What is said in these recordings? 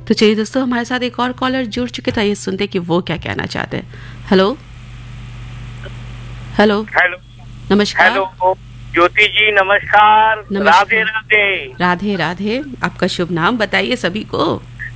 तो चलिए दोस्तों, हमारे साथ एक और कॉलर जुड़ चुके थे, ये सुनते कि वो क्या कहना चाहते हैं। हेलो हेलो हेलो नमस्कार। हेलो ज्योति जी, नमस्कार। नमस्कार। राधे राधे। राधे राधे। आपका शुभ नाम बताइए सभी को।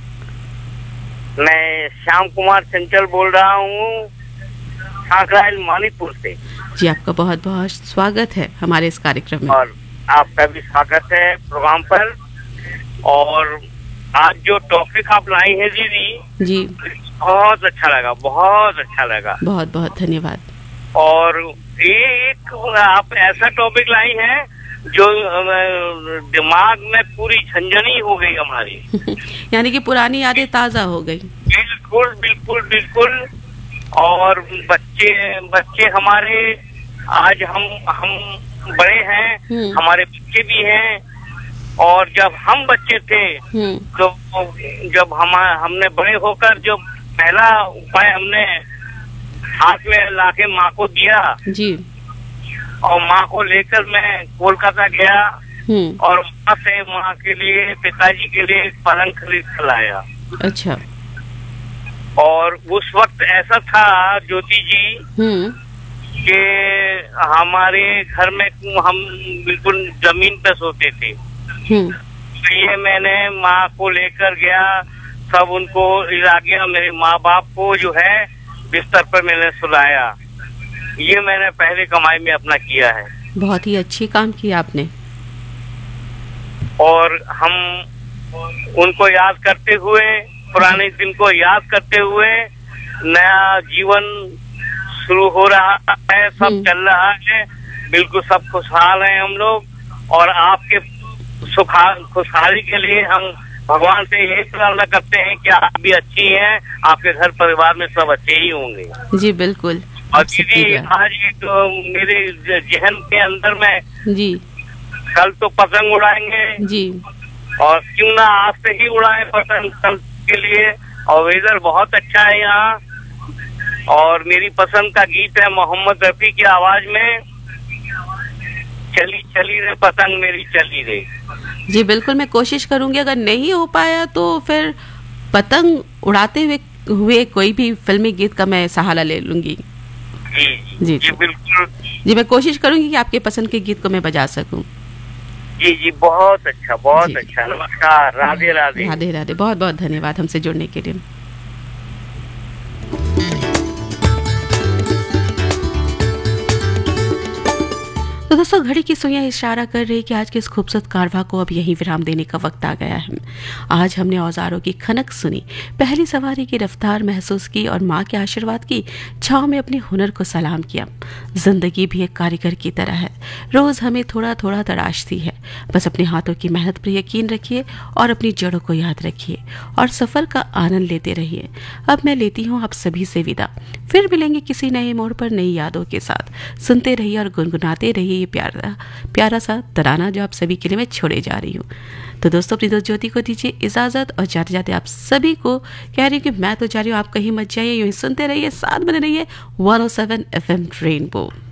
मैं श्याम कुमार चंचल बोल रहा हूँ, सांकराइल मणिपुर से। जी, आपका बहुत बहुत स्वागत है हमारे इस कार्यक्रम में। और आपका भी स्वागत है प्रोग्राम पर। और आज जो टॉपिक आप लाई है दीदी, जी, बहुत अच्छा लगा, बहुत अच्छा लगा। बहुत बहुत धन्यवाद। और ये एक आप ऐसा टॉपिक लाई है जो दिमाग में पूरी झंझनी हो गई हमारी। यानी कि पुरानी यादें ताजा हो गई। बिल्कुल बिल्कुल बिल्कुल। और बच्चे बच्चे हमारे, आज हम बड़े हैं, हमारे बच्चे भी हैं। और जब हम बच्चे थे तो जब हमने बड़े होकर जो पहला उपाय हमने हाथ में लाके माँ को दिया जी, और माँ को लेकर मैं कोलकाता गया और वहाँ से माँ के लिए, पिताजी के लिए एक पलंग खरीद कर लाया। अच्छा। और उस वक्त ऐसा था ज्योति जी कि हमारे घर में हम बिल्कुल जमीन पे सोते थे। तो ये मैंने माँ को लेकर गया, सब उनको ला गया, मेरे माँ बाप को जो है बिस्तर पर मैंने सुलाया। ये मैंने पहले कमाई में अपना किया है। बहुत ही अच्छी काम किया आपने। और हम उनको याद करते हुए, पुराने दिन को याद करते हुए, नया जीवन शुरू हो रहा है, सब चल रहा है, बिल्कुल सब खुशहाल हैं हम लोग। और आपके खुशहाली के लिए हम भगवान से यही प्रार्थना करते हैं कि आप भी अच्छी हैं, आपके घर परिवार में सब अच्छे ही होंगे। जी बिल्कुल। और दीदी, आज एक मेरे जहन के अंदर में जी, कल तो पतंग उड़ाएंगे जी, और क्यों ना आज से ही उड़ाएं पतंग कल के लिए। और वेदर बहुत अच्छा है यहाँ। और मेरी पसंद का गीत है मोहम्मद रफी की आवाज में, चली चली रे पतंग मेरी चली रे। जी बिल्कुल, मैं कोशिश करूंगी। अगर नहीं हो पाया तो फिर पतंग उड़ाते हुए कोई भी फिल्मी गीत का मैं सहारा ले लूंगी। जी जी बिल्कुल। जी, मैं कोशिश करूंगी कि आपके पसंद के गीत को मैं बजा सकूं। जी जी, बहुत अच्छा, बहुत अच्छा। नमस्कार। राधे राधे। राधे राधे। बहुत बहुत धन्यवाद हमसे जुड़ने के लिए। तो दोस्तों, घड़ी की सुइयां इशारा कर रही कि आज के इस खूबसूरत कारवा को अब यहीं विराम देने का वक्त आ गया है। आज हमने औजारों की खनक सुनी, पहली सवारी की रफ्तार महसूस की और माँ के आशीर्वाद की छांव में अपने हुनर को सलाम किया। जिंदगी भी एक कारीगर की तरह है, रोज हमें थोड़ा थोड़ा तराशती है। बस अपने हाथों की मेहनत पर यकीन रखिए और अपनी जड़ों को याद रखिए और सफर का आनंद लेते रहिए। अब मैं लेती हूँ आप सभी से विदा। फिर मिलेंगे किसी नए मोड़ पर नई यादों के साथ। सुनते रहिए और गुनगुनाते रहिए ये प्यारा प्यारा सा तराना जो आप सभी के लिए मैं छोड़े जा रही हूँ। तो दोस्तों, अपनी दोस्त ज्योति को दीजिए इजाजत और जाते जाते आप सभी को कह रही हूँ कि मैं तो जा रही हूँ, आप कहीं मत जाइए, यूं ही सुनते रहिए, साथ बने रहिए 107 FM रेनबो।